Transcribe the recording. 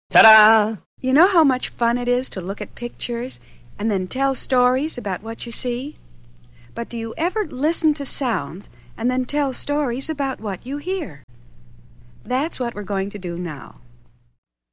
Ta-da! You know how much fun it is to look at pictures and then tell stories about what you see? But do you ever listen to sounds and then tell stories about what you hear? That's what we're going to do now.